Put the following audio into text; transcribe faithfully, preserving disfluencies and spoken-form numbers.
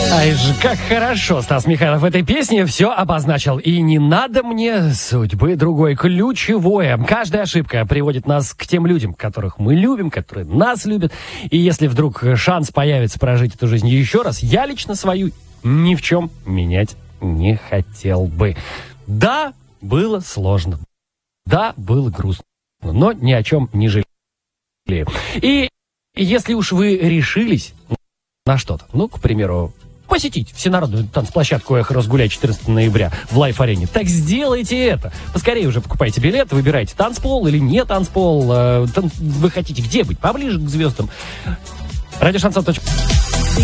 Ай же, как хорошо Стас Михайлов в этой песне все обозначил. И не надо мне судьбы другой. Ключевое. Каждая ошибка приводит нас к тем людям, которых мы любим, которые нас любят. И если вдруг шанс появится прожить эту жизнь еще раз, я лично свою ни в чем менять не хотел бы. Да, было сложно. Да, было грустно. Но ни о чем не жалею. И если уж вы решились на что-то, ну, к примеру, посетить всенародную танцплощадку «Эхо Росгуляй» четырнадцатого ноября в Лайф-арене, так сделайте это. Поскорее уже покупайте билет, выбирайте танцпол или не танцпол. Вы хотите где быть? Поближе к звездам. радиошансон точка